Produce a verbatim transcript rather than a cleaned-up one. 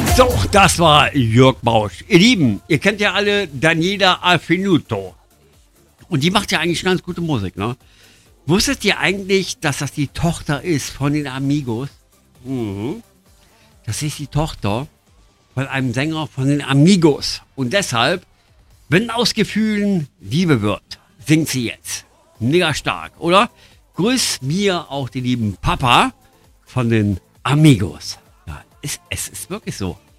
So, das war Jörg Bausch. Ihr Lieben, ihr kennt ja alle Daniela Affinuto. Und die macht ja eigentlich ganz gute Musik, ne? Wusstet ihr eigentlich, dass das die Tochter ist von den Amigos? Mhm. Das ist die Tochter von einem Sänger von den Amigos. Und deshalb, wenn aus Gefühlen Liebe wird, singt sie jetzt. Mega stark, oder? Grüß mir auch den lieben Papa von den Amigos. Ja, es, es ist wirklich so.